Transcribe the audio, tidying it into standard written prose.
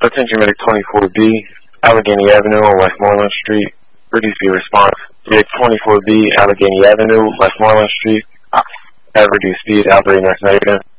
Attention Medic 24B, Allegheny Avenue on Westmoreland Street. Reduce B response. Medic 24B, Allegheny Avenue, Westmoreland Street. Have reduced speed, operating as negative.